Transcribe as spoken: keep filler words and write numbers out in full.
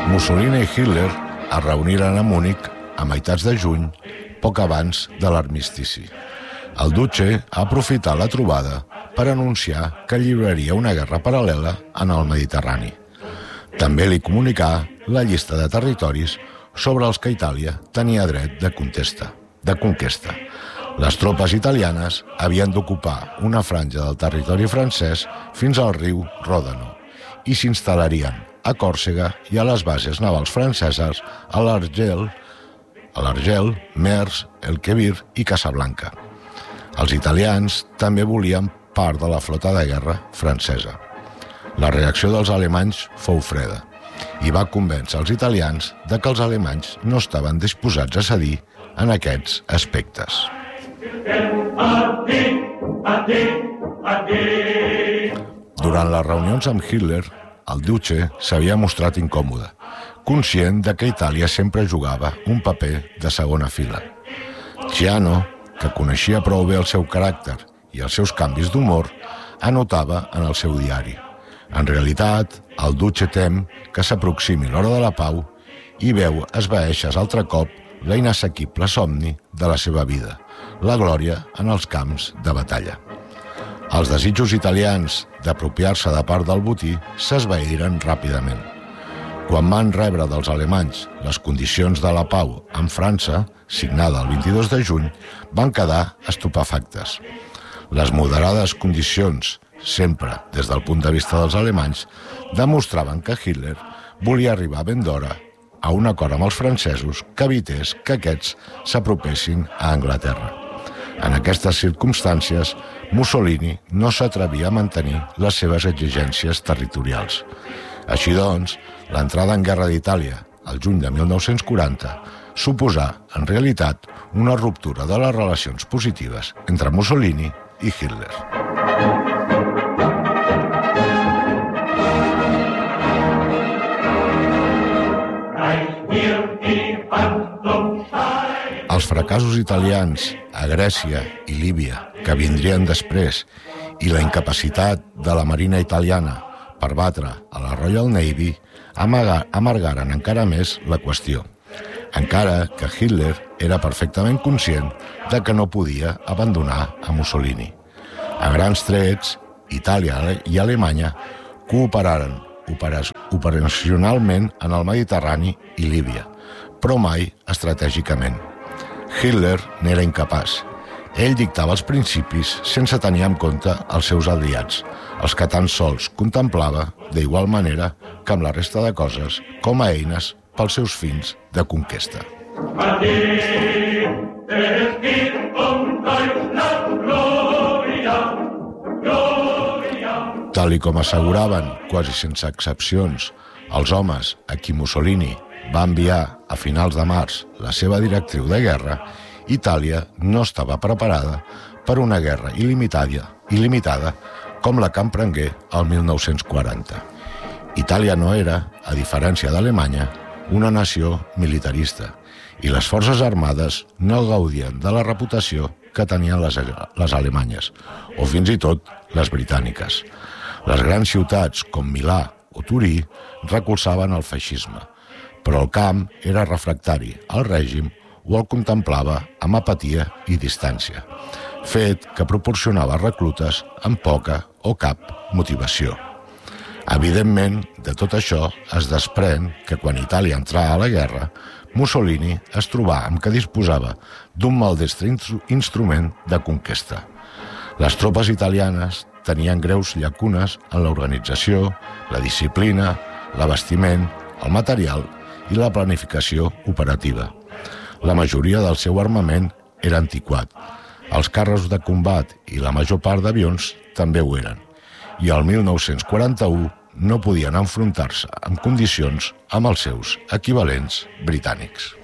Mussolini i Hitler es reuniren a Múnich a meitats de juny, poc abans de l'armistici. El Duce ha aprofitat la trobada per anunciar que lliuraria una guerra paral·lela en el Mediterrani. També li comunicà la llista de territoris sobre els que Itàlia tenia dret de contesta, de conquesta. Les tropes italianes havien d'ocupar una franja del territori francès fins al riu Ròdano i s'instal·larien a Còrsega i a les bases navals franceses a l'Argel, a l'Argel, Mers, El Quebir i Casablanca. Els italians també volien part de la flota de guerra francesa. La reacció dels alemanys fou freda i va convèncer els italians de que els alemanys no estaven disposats a cedir en aquests aspectes. Durant les reunions amb Hitler, el Duce s'havia mostrat incòmode, conscient de que Itàlia sempre jugava un paper de segona fila. Ciano, que coneixia prou bé el seu caràcter i els seus canvis d'humor, anotava en el seu diari: en realitat, el Duce tem que s'aproximi l'hora de la pau i veu esvaeixes altre cop la inassequible somni de la seva vida, la glòria en els camps de batalla. Els desitjos italians d'apropiar-se de part del botí s'esvaïren ràpidament. Quan van rebre dels alemanys les condicions de la pau amb França, signada el vint-i-dos de juny, van quedar estupefactes. Les moderades condicions, sempre des del punt de vista dels alemanys, demostraven que Hitler volia arribar ben d'hora a un acord amb els francesos que evités que aquests s'apropessin a Anglaterra. En aquestes circumstàncies, Mussolini no s'atrevia a mantenir les seves exigències territorials. Així doncs, l'entrada en guerra d'Itàlia, al juny de mil nou-cents quaranta, suposà, en realitat, una ruptura de les relacions positives entre Mussolini i Hitler. Els fracassos italians a Grècia i Líbia, que vindrien després, i la incapacitat de la marina italiana per batre a la Royal Navy amargaren encara més la qüestió, encara que Hitler era perfectament conscient de que no podia abandonar a Mussolini. A grans trets, Itàlia i Alemanya cooperaren operacionalment en el Mediterrani i Líbia, però mai estratègicament. Hitler n'era incapaç. Ell dictava els principis sense tenir en compte els seus aliats, els que tan sols contemplava, d'igual manera que amb la resta de coses, com a eines pels seus fins de conquesta. Tal i com asseguraven, quasi sense excepcions, els homes a qui Mussolini va enviar a finals de març la seva directriu de guerra, Itàlia no estava preparada per una guerra il·limitada, il·limitada com la que emprengué el mil nou-cents quaranta. Itàlia no era, a diferència d'Alemanya, una nació militarista, i les forces armades no gaudien de la reputació que tenien les, les alemanyes, o fins i tot les britàniques. Les grans ciutats, com Milà o Turí, recolzaven el feixisme, però el camp era refractari al règim o el contemplava amb apatia i distància, fet que proporcionava reclutes amb poca o cap motivació. Evidentment, de tot això es desprèn que quan Itàlia entrà a la guerra, Mussolini es trobà amb que disposava d'un maldestre instrument de conquesta. Les tropes italianes tenien greus llacunes en l'organització, la disciplina, l'abastiment, el material i la planificació operativa. La majoria del seu armament era antiquat. Els carros de combat i la major part d'avions també ho eren. I el mil nou-cents quaranta-u no podien enfrontar-se en condicions amb els seus equivalents britànics.